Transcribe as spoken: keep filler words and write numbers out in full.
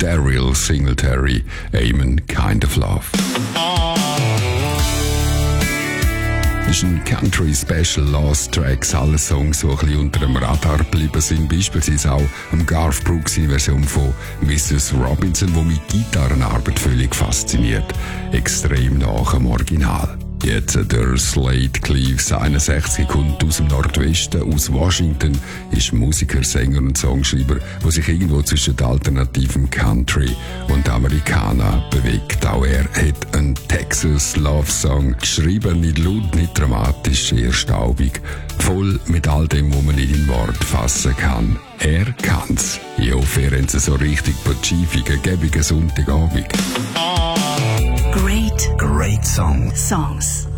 Daryl Singletary, Amen Kind of Love. Das ist ein Country Special Lost Tracks, alle Songs, die ein bisschen unter dem Radar geblieben sind, beispielsweise auch am Garth Brooks in Version von Missus Robinson, wo mit Gitarrenarbeit völlig fasziniert, extrem nach dem Original. Jetzt der Slade Cleaves, einundsechzig, kommt aus dem Nordwesten, aus Washington, ist Musiker, Sänger und Songschreiber, der sich irgendwo zwischen alternativem Country und Americana bewegt. Auch er hat einen Texas Love Song geschrieben, nicht laut, nicht dramatisch, eher staubig, voll mit all dem, was man nicht in Wort fassen kann. Er kann's. Ich hoffe, ihr habt so richtig pacifigen, gäbigen Sonntagabend. Great, great song. songs.